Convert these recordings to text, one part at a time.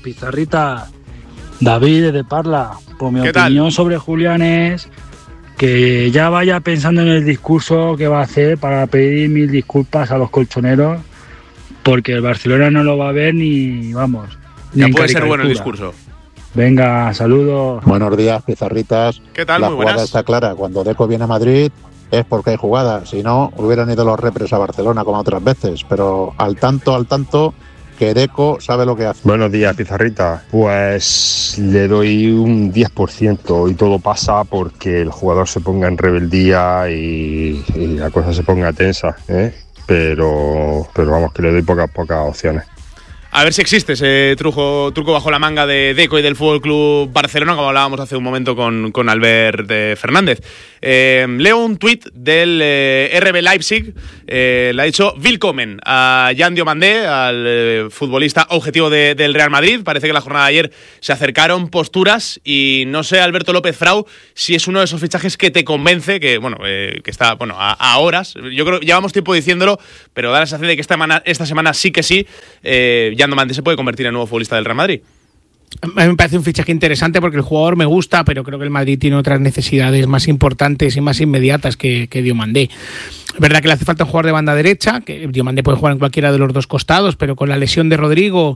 Pizarrita. David desde Parla. Pues mi opinión sobre Julián es que ya vaya pensando en el discurso que va a hacer para pedir 1000 disculpas a los colchoneros, porque el Barcelona no lo va a ver ni, vamos, ni ya en puede caricatura. ser bueno el discurso. Venga, saludos. Buenos días, Pizarritas. ¿Qué tal? La Muy jugada buenas. está clara. Cuando Deco viene a Madrid es porque hay jugada. Si no, hubieran ido los repres a Barcelona como otras veces. Pero al tanto, que Deco sabe lo que hace. Buenos días, Pizarrita. Pues le doy un 10% y todo pasa porque el jugador se ponga en rebeldía y la cosa se ponga tensa, ¿eh? Pero vamos, que le doy pocas opciones. A ver si existe ese truco bajo la manga de Deco y del Fútbol Club Barcelona, como hablábamos hace un momento con Albert Fernández. Leo un tuit del RB Leipzig. Le ha dicho Willkommen a Jan Diomandé, al futbolista objetivo del Real Madrid. Parece que en la jornada de ayer se acercaron posturas y no sé, Alberto López Frau, si es uno de esos fichajes que te convence, que está a horas. Yo creo que llevamos tiempo diciéndolo, pero da la sensación de que esta semana sí que sí. Jan Diomandé se puede convertir en nuevo futbolista del Real Madrid. A mí me parece un fichaje interesante porque el jugador me gusta, pero creo que el Madrid tiene otras necesidades más importantes y más inmediatas que Diomandé. Es verdad que le hace falta un jugador de banda derecha, que Diomandé puede jugar en cualquiera de los dos costados, pero con la lesión de Rodrigo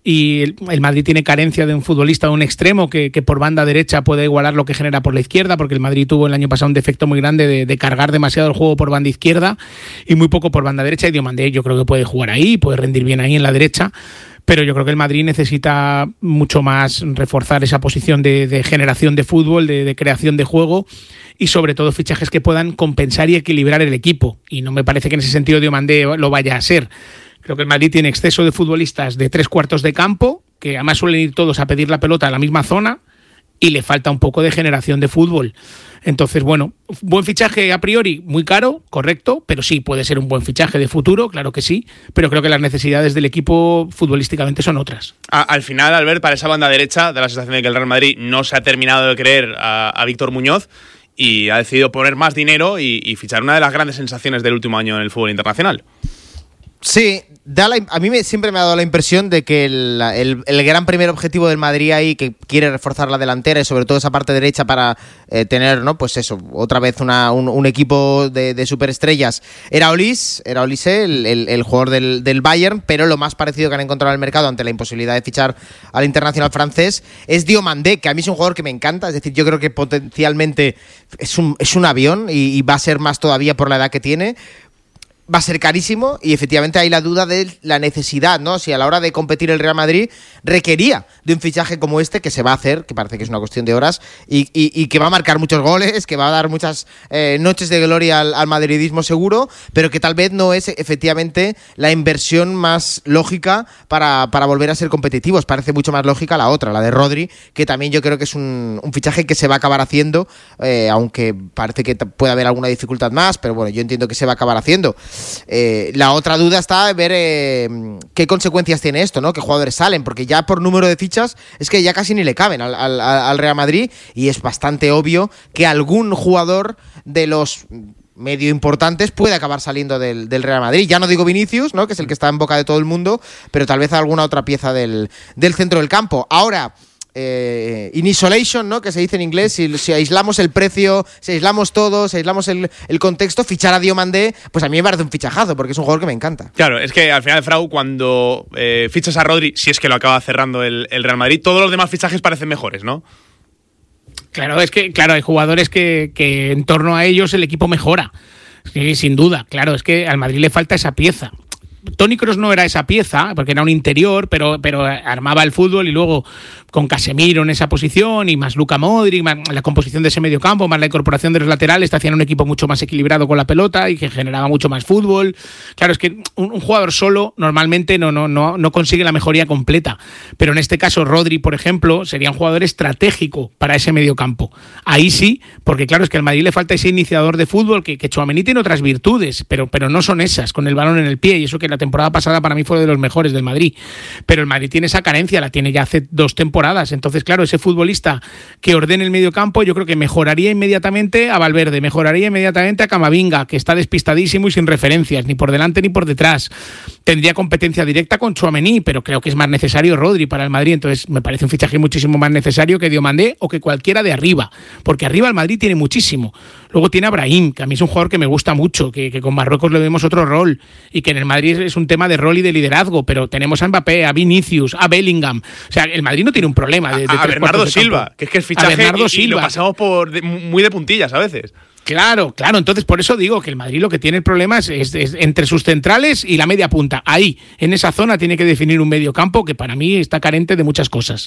y el Madrid tiene carencia de un futbolista, de un extremo que por banda derecha puede igualar lo que genera por la izquierda, porque el Madrid tuvo el año pasado un defecto muy grande de cargar demasiado el juego por banda izquierda y muy poco por banda derecha, y Diomandé yo creo que puede jugar ahí, puede rendir bien ahí en la derecha. Pero yo creo que el Madrid necesita mucho más reforzar esa posición de generación de fútbol, de creación de juego y sobre todo fichajes que puedan compensar y equilibrar el equipo. Y no me parece que en ese sentido Diomandé lo vaya a ser. Creo que el Madrid tiene exceso de futbolistas de 3/4 de campo, que además suelen ir todos a pedir la pelota a la misma zona, y le falta un poco de generación de fútbol. Entonces, bueno, buen fichaje a priori, muy caro, correcto, pero sí, puede ser un buen fichaje de futuro, claro que sí, pero creo que las necesidades del equipo futbolísticamente son otras. Al final, Albert, para esa banda derecha, da la sensación de que el Real Madrid no se ha terminado de creer a Víctor Muñoz y ha decidido poner más dinero y fichar una de las grandes sensaciones del último año en el fútbol internacional. Sí, a mí siempre me ha dado la impresión de que el gran primer objetivo del Madrid ahí, que quiere reforzar la delantera y sobre todo esa parte derecha para tener, ¿no? Pues eso, otra vez un equipo de superestrellas, era Olise, el jugador del Bayern, pero lo más parecido que han encontrado en el mercado ante la imposibilidad de fichar al internacional francés es Diomandé, que a mí es un jugador que me encanta, es decir, yo creo que potencialmente es un avión y va a ser más todavía por la edad que tiene. Va a ser carísimo y efectivamente hay la duda de la necesidad, ¿no? Si a la hora de competir el Real Madrid requería de un fichaje como este, que se va a hacer, que parece que es una cuestión de horas, y que va a marcar muchos goles, que va a dar muchas noches de gloria al madridismo seguro, pero que tal vez no es efectivamente la inversión más lógica para volver a ser competitivos. Parece mucho más lógica la otra, la de Rodri, que también yo creo que es un fichaje que se va a acabar haciendo, aunque parece que puede haber alguna dificultad más, pero bueno, yo entiendo que se va a acabar haciendo. La otra duda está en ver qué consecuencias tiene esto, ¿no? Qué jugadores salen, porque ya por número de fichas es que ya casi ni le caben al Real Madrid y es bastante obvio que algún jugador de los medio importantes puede acabar saliendo del Real Madrid. Ya no digo Vinicius, ¿no? Que es el que está en boca de todo el mundo, pero tal vez alguna otra pieza del centro del campo. Ahora, in isolation, ¿no? Que se dice en inglés, si aislamos el precio, si aislamos todo, si aislamos el contexto, fichar a Diomandé, pues a mí me parece un fichajazo, porque es un jugador que me encanta. Claro, es que al final, Frau, cuando fichas a Rodri, si es que lo acaba cerrando el Real Madrid, todos los demás fichajes parecen mejores, ¿no? Claro, es que hay jugadores que en torno a ellos el equipo mejora, sí, sin duda. Claro, es que al Madrid le falta esa pieza. Toni Kroos no era esa pieza, porque era un interior, pero armaba el fútbol y luego con Casemiro en esa posición y más Luka Modric, más la composición de ese medio campo, más la incorporación de los laterales, te hacían un equipo mucho más equilibrado con la pelota y que generaba mucho más fútbol. Claro, es que un jugador solo normalmente no consigue la mejoría completa, pero en este caso Rodri, por ejemplo, sería un jugador estratégico para ese medio campo. Ahí sí, porque claro, es que al Madrid le falta ese iniciador de fútbol que Tchouaméni tiene otras virtudes, pero no son esas, con el balón en el pie, y eso que la temporada pasada para mí fue de los mejores del Madrid, pero el Madrid tiene esa carencia, la tiene ya hace 2 temporadas. Entonces, claro, ese futbolista que ordene el medio campo, yo creo que mejoraría inmediatamente a Valverde, mejoraría inmediatamente a Camavinga, que está despistadísimo y sin referencias, ni por delante ni por detrás. tendría competencia directa con Tchouaméni, pero creo que es más necesario Rodri para el Madrid, entonces me parece un fichaje muchísimo más necesario que Diomandé o que cualquiera de arriba, porque arriba el Madrid tiene muchísimo. Luego tiene a Brahim, que a mí es un jugador que me gusta mucho, que con Marruecos le vemos otro rol, y que en el Madrid es un tema de rol y de liderazgo, pero tenemos a Mbappé, a Vinicius, a Bellingham. O sea, el Madrid no tiene un problema. A Bernardo Silva, que es que el fichaje y lo pasamos por muy de puntillas a veces. Claro, entonces por eso digo que el Madrid lo que tiene el problema es entre sus centrales y la media punta. Ahí, en esa zona, tiene que definir un medio campo que para mí está carente de muchas cosas.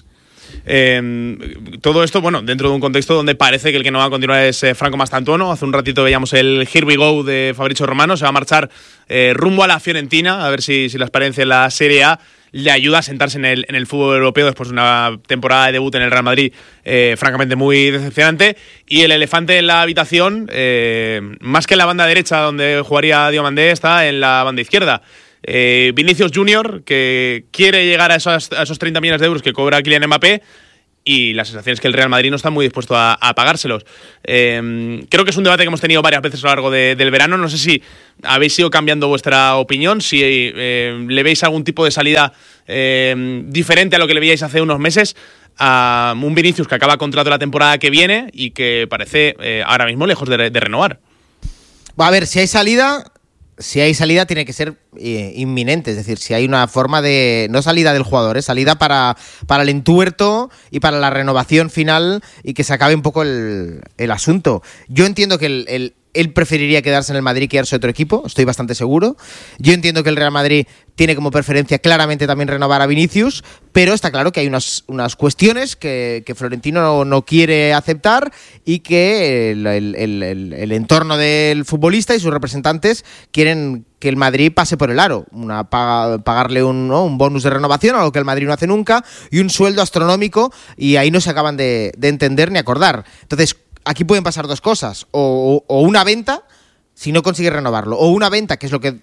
Todo esto, bueno, dentro de un contexto donde parece que el que no va a continuar es Franco Mastantuono. Hace un ratito veíamos el Here We Go de Fabrizio Romano. Se va a marchar rumbo a la Fiorentina, a ver si la experiencia en la Serie A le ayuda a sentarse en el fútbol europeo después de una temporada de debut en el Real Madrid francamente muy decepcionante. Y el elefante en la habitación, más que en la banda derecha donde jugaría Diomandé, está en la banda izquierda. Vinicius Junior, que quiere llegar a esos 30 millones de euros que cobra Kylian Mbappé, y la sensación es que el Real Madrid no está muy dispuesto a pagárselos. Creo que es un debate que hemos tenido varias veces a lo largo del verano. No sé si habéis ido cambiando vuestra opinión, si le veis algún tipo de salida diferente a lo que le veíais hace unos meses a un Vinicius que acaba contrato la temporada que viene y que parece ahora mismo lejos de renovar. A ver, si hay salida tiene que ser inminente, es decir, si hay una forma de, no salida del jugador, salida para el entuerto y para la renovación final y que se acabe un poco el asunto. Yo entiendo que él preferiría quedarse en el Madrid que irse a otro equipo, estoy bastante seguro. Yo entiendo que el Real Madrid tiene como preferencia claramente también renovar a Vinicius, pero está claro que hay unas cuestiones que Florentino no quiere aceptar y que el entorno del futbolista y sus representantes quieren que el Madrid pase por el aro, pagarle un bonus de renovación, algo que el Madrid no hace nunca, y un sueldo astronómico, y ahí no se acaban de entender ni acordar. Entonces, aquí pueden pasar dos cosas, o una venta, si no consigues renovarlo, o una venta, que es lo que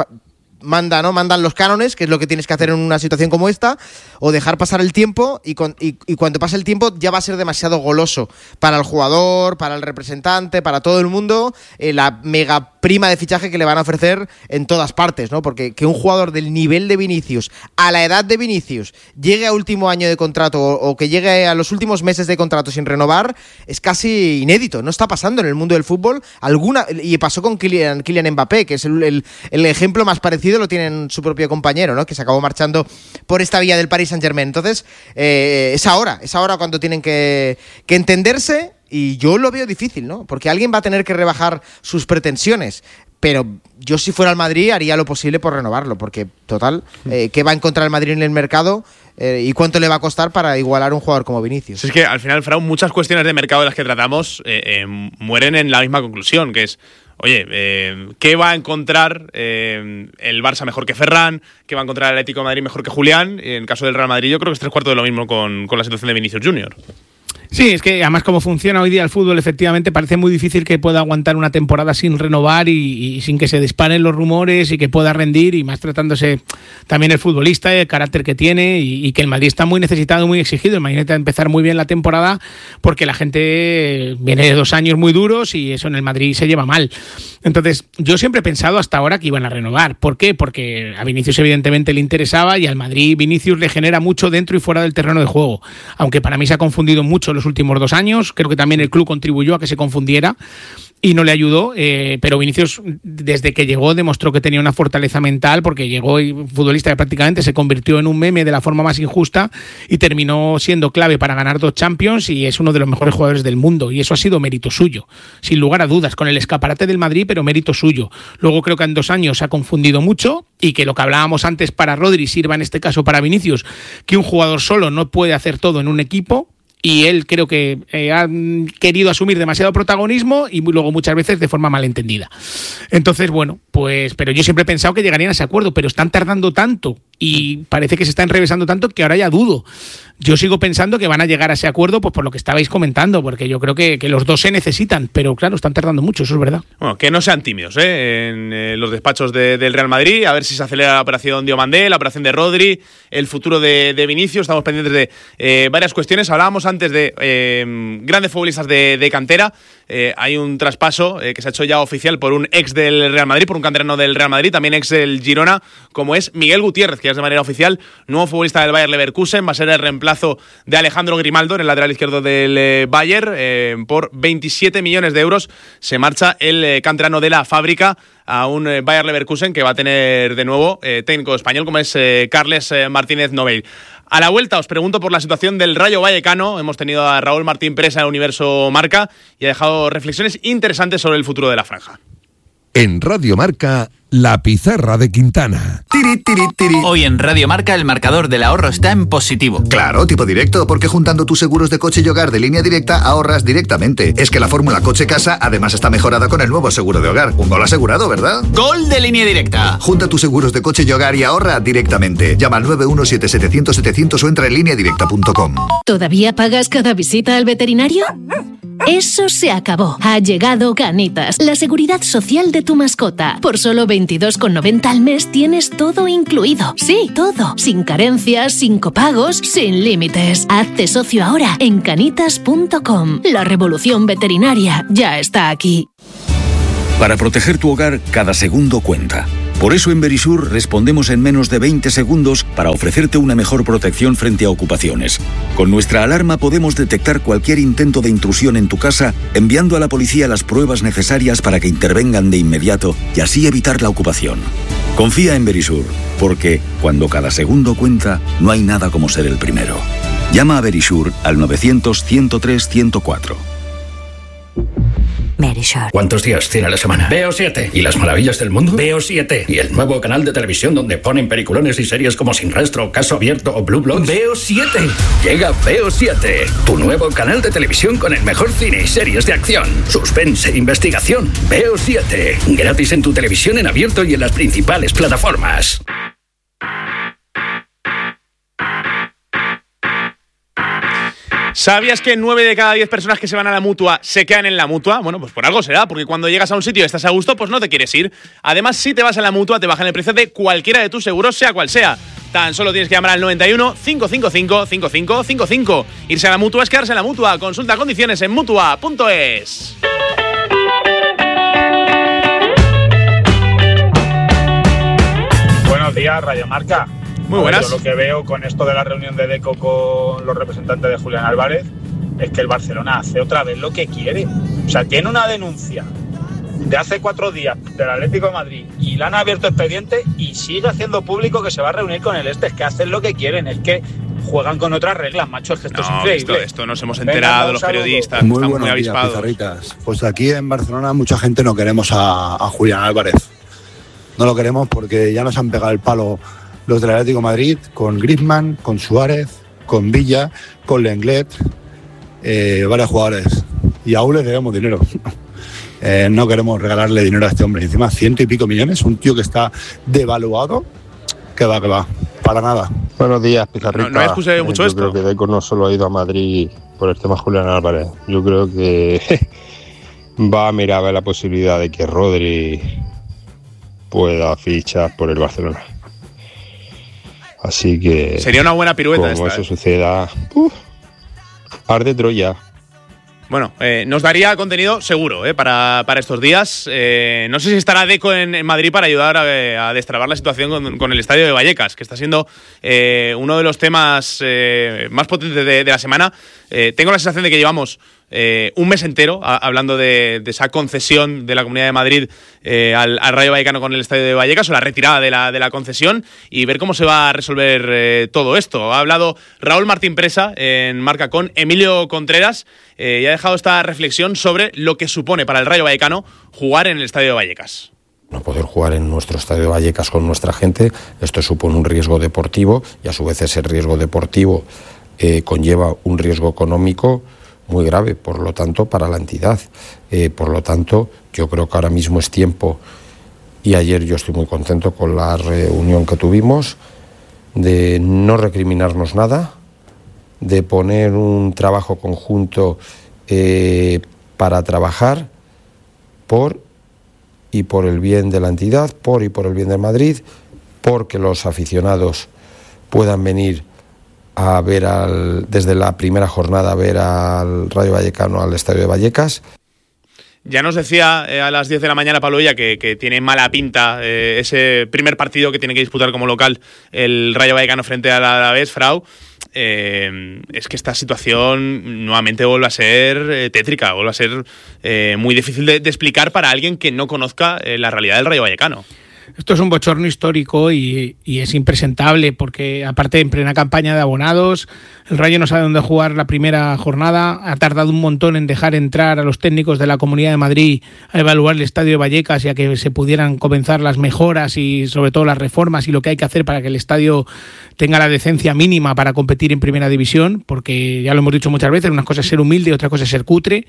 mandan los cánones, que es lo que tienes que hacer en una situación como esta, o dejar pasar el tiempo, y cuando pase el tiempo ya va a ser demasiado goloso para el jugador, para el representante, para todo el mundo, la mega prima de fichaje que le van a ofrecer en todas partes, ¿no? Porque que un jugador del nivel de Vinicius, a la edad de Vinicius, llegue a último año de contrato o que llegue a los últimos meses de contrato sin renovar, es casi inédito. No está pasando en el mundo del fútbol y pasó con Kylian Mbappé, que es el ejemplo más parecido, lo tiene su propio compañero, ¿no? Que se acabó marchando por esta vía del Paris Saint-Germain. Entonces, es ahora cuando tienen que entenderse. Y yo lo veo difícil, ¿no? Porque alguien va a tener que rebajar sus pretensiones. Pero yo, si fuera el Madrid, haría lo posible por renovarlo. Porque, total, ¿qué va a encontrar el Madrid en el mercado? ¿Y cuánto le va a costar para igualar a un jugador como Vinicius? Es que, al final, Frau, muchas cuestiones de mercado de las que tratamos mueren en la misma conclusión, que es, oye, ¿qué va a encontrar el Barça mejor que Ferran? ¿Qué va a encontrar el Atlético de Madrid mejor que Julián? En el caso del Real Madrid, yo creo que es 3/4 de lo mismo con la situación de Vinicius Junior. Sí, es que además como funciona hoy día el fútbol, efectivamente parece muy difícil que pueda aguantar una temporada sin renovar y sin que se disparen los rumores y que pueda rendir, y más tratándose también el futbolista, el carácter que tiene, y que el Madrid está muy necesitado, muy exigido. Imagínate empezar muy bien la temporada porque la gente viene de 2 años muy duros y eso en el Madrid se lleva mal. Entonces, yo siempre he pensado hasta ahora que iban a renovar. ¿Por qué? Porque a Vinicius evidentemente le interesaba y al Madrid Vinicius le genera mucho dentro y fuera del terreno de juego. Aunque para mí se ha confundido mucho los últimos 2 años, creo que también el club contribuyó a que se confundiera y no le ayudó, pero Vinicius desde que llegó demostró que tenía una fortaleza mental, porque llegó y futbolista que prácticamente se convirtió en un meme de la forma más injusta y terminó siendo clave para ganar 2 Champions y es uno de los mejores jugadores del mundo, y eso ha sido mérito suyo, sin lugar a dudas, con el escaparate del Madrid, pero mérito suyo. Luego creo que en 2 años se ha confundido mucho y que lo que hablábamos antes para Rodri sirva en este caso para Vinicius, que un jugador solo no puede hacer todo en un equipo. Y él creo que ha querido asumir demasiado protagonismo y luego muchas veces de forma malentendida. Entonces, bueno, pues, pero yo siempre he pensado que llegarían a ese acuerdo, pero están tardando tanto y parece que se está enrevesando tanto que ahora ya dudo. Yo sigo pensando que van a llegar a ese acuerdo, pues por lo que estabais comentando, porque yo creo que los dos se necesitan, pero claro, están tardando mucho, eso es verdad. Bueno, que no sean tímidos en los despachos del Real Madrid, a ver si se acelera la operación Diomandé, la operación de Rodri, el futuro de Vinicius. Estamos pendientes de varias cuestiones. Hablábamos antes de grandes futbolistas de cantera. hay un traspaso que se ha hecho ya oficial por un ex del Real Madrid, por un canterano del Real Madrid, también ex del Girona, como es Miguel Gutiérrez, que ya es de manera oficial nuevo futbolista del Bayer Leverkusen, va a ser el reemplazo de Alejandro Grimaldo en el lateral izquierdo del Bayer. Por 27 millones de euros se marcha el canterano de la fábrica a un Bayer Leverkusen que va a tener de nuevo técnico español como es Carles Martínez Novell. A la vuelta os pregunto por la situación del Rayo Vallecano. Hemos tenido a Raúl Martín Presa en Universo Marca y ha dejado reflexiones interesantes sobre el futuro de la franja. En Radio Marca, la pizarra de Quintana. Tiri, tiri, tiri. Hoy en Radio Marca el marcador del ahorro está en positivo. Claro, tipo directo, porque juntando tus seguros de coche y hogar de Línea Directa ahorras directamente. Es que la fórmula coche-casa además está mejorada con el nuevo seguro de hogar. Un gol asegurado, ¿verdad? ¡Gol de Línea Directa! Junta tus seguros de coche y hogar y ahorra directamente. Llama al 917-700-700 o entra en lineadirecta.com. ¿Todavía pagas cada visita al veterinario? Eso se acabó. Ha llegado Canitas, la seguridad social de tu mascota. Por solo 22,90 al mes tienes todo incluido. Sí, todo. Sin carencias, sin copagos, sin límites. Hazte socio ahora en canitas.com. La revolución veterinaria ya está aquí. Para proteger tu hogar, cada segundo cuenta. Por eso en Verisur respondemos en menos de 20 segundos para ofrecerte una mejor protección frente a ocupaciones. Con nuestra alarma podemos detectar cualquier intento de intrusión en tu casa, enviando a la policía las pruebas necesarias para que intervengan de inmediato y así evitar la ocupación. Confía en Verisur, porque cuando cada segundo cuenta, no hay nada como ser el primero. Llama a Verisur al 900-103-104. Verisur. ¿Cuántos días tiene la semana? Veo 7. ¿Y las maravillas del mundo? Veo 7. ¿Y el nuevo canal de televisión donde ponen peliculones y series como Sin Rastro, Caso Abierto o Blue Bloods? Veo 7. Llega Veo 7, tu nuevo canal de televisión con el mejor cine y series de acción, suspense e investigación. Veo 7. Gratis en tu televisión en abierto y en las principales plataformas. ¿Sabías que 9 de cada 10 personas que se van a la Mutua se quedan en la Mutua? Bueno, pues por algo será, porque cuando llegas a un sitio y estás a gusto, pues no te quieres ir. Además, si te vas a la Mutua, te bajan el precio de cualquiera de tus seguros, sea cual sea. Tan solo tienes que llamar al 91 555 5555. Irse a la Mutua es quedarse en la Mutua. Consulta condiciones en Mutua.es. Buenos días, Radio Marca. Muy buenas. Yo lo que veo con esto de la reunión de Deco con los representantes de Julián Álvarez es que el Barcelona hace otra vez lo que quiere. O sea, tiene una denuncia de hace 4 días del Atlético de Madrid y le han abierto expediente y sigue haciendo público que se va a reunir con el Es que hacen lo que quieren, es que juegan con otras reglas, macho, es que esto es increíble. Esto nos hemos enterado, los periodistas, muy estamos muy días, avispados. Pizarritas. Pues aquí en Barcelona mucha gente no queremos a Julián Álvarez. No lo queremos porque ya nos han pegado el palo los del Atlético de Madrid, con Griezmann, con Suárez, con Villa, con Lenglet, varios jugadores. Y aún les debemos dinero. No queremos regalarle dinero a este hombre. Encima 100 y pico millones, un tío que está devaluado. Que va, para nada. Buenos días, Pizarrita. No escuché mucho yo esto. Creo que Deco no solo ha ido a Madrid por el tema Julián Álvarez. Yo creo que va a mirar a ver la posibilidad de que Rodri pueda fichar por el Barcelona. Así que sería una buena pirueta como esta. eso suceda, arde Troya. Bueno, nos daría contenido seguro para estos días. No sé si estará Deco en Madrid para ayudar a destrabar la situación con el estadio de Vallecas, que está siendo uno de los temas más potentes de la semana. Tengo la sensación de que llevamos un mes entero hablando de esa concesión de la Comunidad de Madrid al Rayo Vallecano con el estadio de Vallecas, o la retirada de la concesión, y ver cómo se va a resolver todo esto. Ha hablado Raúl Martín Presa en Marca con Emilio Contreras y ha dejado esta reflexión sobre lo que supone para el Rayo Vallecano jugar en el estadio de Vallecas. No poder jugar en nuestro estadio de Vallecas con nuestra gente, esto supone un riesgo deportivo y a su vez ese riesgo deportivo conlleva un riesgo económico muy grave, por lo tanto, para la entidad. Por lo tanto, yo creo que ahora mismo es tiempo, y ayer yo estoy muy contento con la reunión que tuvimos, de no recriminarnos nada, de poner un trabajo conjunto para trabajar por el bien de la entidad, por el bien de Madrid, porque los aficionados puedan venir a ver desde la primera jornada a ver al Rayo Vallecano al estadio de Vallecas. Ya nos decía a las 10 de la mañana Pablo Villa que tiene mala pinta ese primer partido que tiene que disputar como local el Rayo Vallecano frente al Alavés, Frau. Es que esta situación nuevamente vuelve a ser tétrica, vuelve a ser muy difícil de explicar para alguien que no conozca la realidad del Rayo Vallecano. Esto es un bochorno histórico y es impresentable porque, aparte, en plena campaña de abonados, el Rayo no sabe dónde jugar la primera jornada, ha tardado un montón en dejar entrar a los técnicos de la Comunidad de Madrid a evaluar el estadio de Vallecas y a que se pudieran comenzar las mejoras y sobre todo las reformas y lo que hay que hacer para que el estadio tenga la decencia mínima para competir en primera división, porque ya lo hemos dicho muchas veces, una cosa es ser humilde y otra cosa es ser cutre.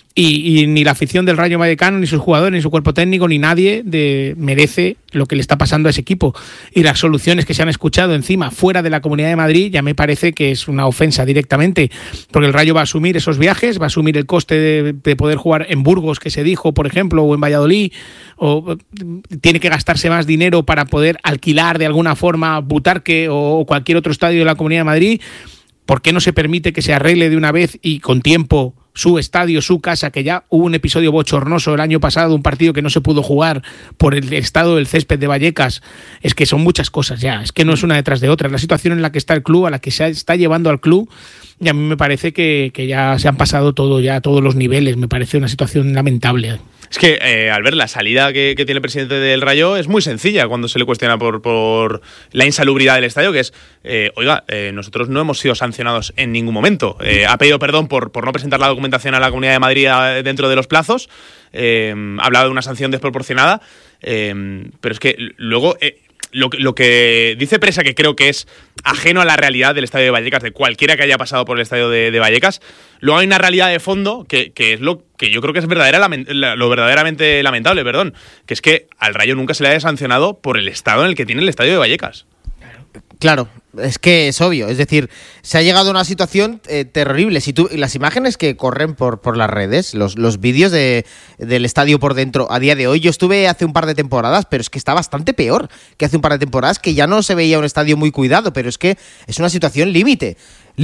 Y ni la afición del Rayo Vallecano, ni sus jugadores, ni su cuerpo técnico, ni nadie merece lo que le está pasando a ese equipo. Y las soluciones que se han escuchado encima, fuera de la Comunidad de Madrid, ya me parece que es una ofensa directamente, porque el Rayo va a asumir esos viajes, va a asumir el coste de poder jugar en Burgos, que se dijo, por ejemplo, o en Valladolid, o tiene que gastarse más dinero para poder alquilar de alguna forma Butarque o cualquier otro estadio de la Comunidad de Madrid. ¿Por qué no se permite que se arregle de una vez y con tiempo su estadio, su casa, que ya hubo un episodio bochornoso el año pasado, un partido que no se pudo jugar por el estado del césped de Vallecas? Es que son muchas cosas ya, es que no es una detrás de otra. Es la situación en la que está el club, a la que se está llevando al club, y a mí me parece que ya se han pasado todo, ya todos los niveles. Me parece una situación lamentable. Es que, al ver la salida que tiene el presidente del Rayo, es muy sencilla cuando se le cuestiona por la insalubridad del estadio, que es, nosotros no hemos sido sancionados en ningún momento. Ha pedido perdón por no presentar la documentación a la Comunidad de Madrid dentro de los plazos, ha hablado de una sanción desproporcionada, pero es que luego... Lo que dice Presa, que creo que es ajeno a la realidad del estadio de Vallecas, de cualquiera que haya pasado por el estadio de Vallecas, luego hay una realidad de fondo que es lo que yo creo que es lo verdaderamente lamentable, que es que al Rayo nunca se le haya sancionado por el estado en el que tiene el estadio de Vallecas. Claro, es que es obvio. Es decir, se ha llegado a una situación terrible. Si tú, las imágenes que corren por las redes, los vídeos del estadio por dentro a día de hoy, yo estuve hace un par de temporadas, pero es que está bastante peor que hace un par de temporadas, que ya no se veía un estadio muy cuidado, pero es que es una situación límite.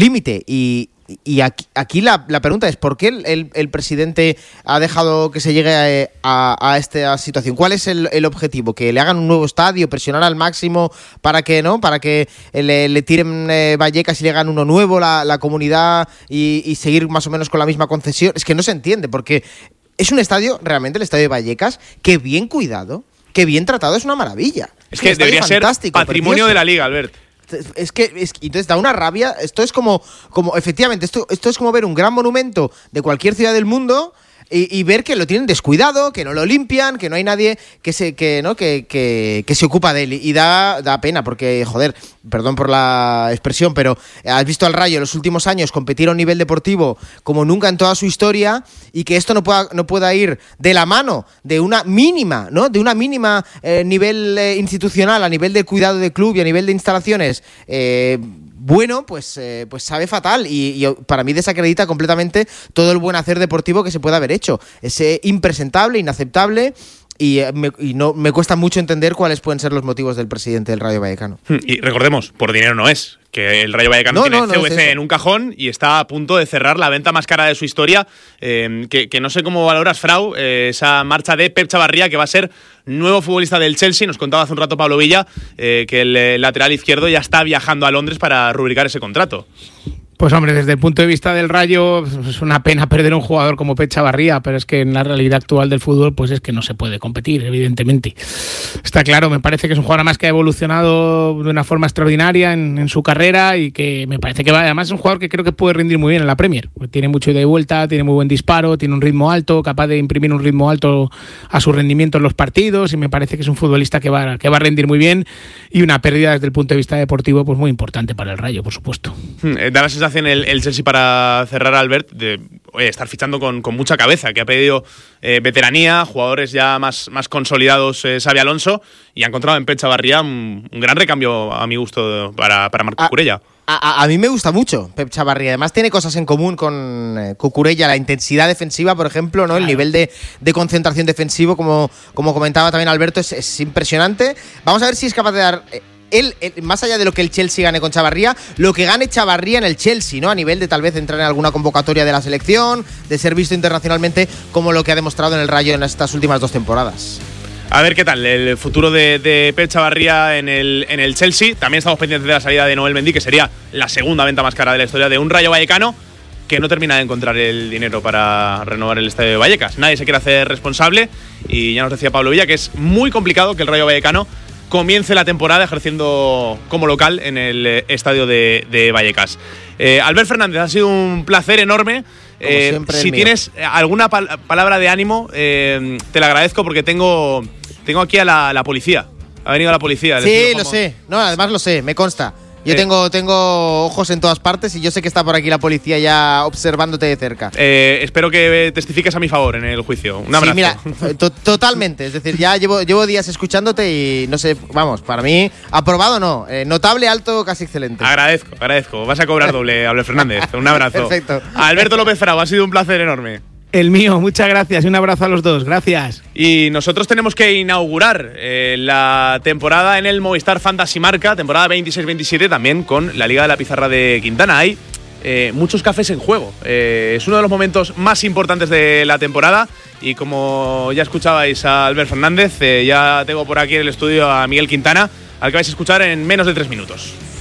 Y aquí la pregunta es, ¿por qué el presidente ha dejado que se llegue a esta situación? ¿Cuál es el objetivo? ¿Que le hagan un nuevo estadio, presionar al máximo para que le tiren Vallecas y le hagan uno nuevo la comunidad y seguir más o menos con la misma concesión? Es que no se entiende, porque es un estadio, realmente el estadio de Vallecas, que bien cuidado, que bien tratado, es una maravilla. Es que debería ser patrimonio precioso de la Liga, Albert. Es que entonces da una rabia. Esto es como efectivamente, esto es como ver un gran monumento de cualquier ciudad del mundo y ver que lo tienen descuidado, que no lo limpian, que no hay nadie que se ocupa de él. Y da pena, porque, joder, perdón por la expresión, pero has visto al Rayo en los últimos años competir a un nivel deportivo como nunca en toda su historia, y que esto no pueda ir de la mano de una mínima, ¿no? De una mínima nivel institucional, a nivel de cuidado de club y a nivel de instalaciones, bueno, pues sabe fatal y para mí desacredita completamente todo el buen hacer deportivo que se puede haber hecho. Es impresentable, inaceptable, y me cuesta mucho entender cuáles pueden ser los motivos del presidente del Rayo Vallecano. Y recordemos, por dinero no es, que el Rayo Vallecano tiene CVC en un cajón y está a punto de cerrar la venta más cara de su historia, que no sé cómo valoras, Frau, esa marcha de Pep Chavarría, que va a ser nuevo futbolista del Chelsea. Nos contaba hace un rato Pablo Villa que el lateral izquierdo ya está viajando a Londres para rubricar ese contrato. Pues hombre, desde el punto de vista del Rayo, es una pena perder un jugador como Pep Chavarría, pero es que en la realidad actual del fútbol, pues es que no se puede competir, evidentemente. Está claro, me parece que es un jugador además que ha evolucionado de una forma extraordinaria en su carrera, y que me parece que además es un jugador que creo que puede rendir muy bien en la Premier. Tiene mucho ida y vuelta, tiene muy buen disparo, tiene un ritmo alto, capaz de imprimir un ritmo alto a su rendimiento en los partidos, y me parece que es un futbolista que va a rendir muy bien, y una pérdida desde el punto de vista deportivo pues muy importante para el Rayo, por supuesto. Da la sensación el Chelsea, para cerrar, Albert, de estar fichando con mucha cabeza, que ha pedido veteranía, jugadores ya más consolidados, Xabi Alonso, y ha encontrado en Pep Chavarría un gran recambio, a mi gusto, para Marc Cucurella. A mí me gusta mucho Pep Chavarría. Además tiene cosas en común con Cucurella, la intensidad defensiva, por ejemplo, ¿no? Claro. El nivel de concentración defensivo, como comentaba también Alberto, es impresionante. Vamos a ver si es capaz de dar él, más allá de lo que el Chelsea gane con Chavarría, lo que gane Chavarría en el Chelsea, ¿no? A nivel de tal vez entrar en alguna convocatoria de la selección, de ser visto internacionalmente, como lo que ha demostrado en el Rayo en estas últimas 2 temporadas. A ver qué tal el futuro de Pep Chavarría en el Chelsea. También estamos pendientes de la salida de Noel Mendy, que sería la segunda venta más cara de la historia de un Rayo Vallecano que no termina de encontrar el dinero para renovar el estadio de Vallecas. Nadie se quiere hacer responsable y ya nos decía Pablo Villa que es muy complicado que el Rayo Vallecano comience la temporada ejerciendo como local en el estadio de Vallecas. Albert Fernández, ha sido un placer enorme. Si tienes alguna palabra de ánimo, te la agradezco porque tengo aquí a la policía. Ha venido la policía. Sí, lo sé. No, además lo sé, me consta. Yo tengo ojos en todas partes y yo sé que está por aquí la policía ya observándote de cerca. Espero que testifiques a mi favor en el juicio. Un abrazo. Sí, mira, totalmente. Es decir, ya llevo días escuchándote y no sé, vamos, para mí, aprobado no. Notable, alto, casi excelente. Agradezco. Vas a cobrar doble, Albert Fernández. Un abrazo. Perfecto. Alberto López Frau, ha sido un placer enorme. El mío, muchas gracias y un abrazo a los dos, gracias. Y nosotros tenemos que inaugurar la temporada en el Movistar Fantasy Marca, temporada 26-27, también con la Liga de la Pizarra de Quintana. Hay muchos cafés en juego. Es uno de los momentos más importantes de la temporada y como ya escuchabais a Albert Fernández, ya tengo por aquí en el estudio a Miguel Quintana, al que vais a escuchar en menos de 3 minutos.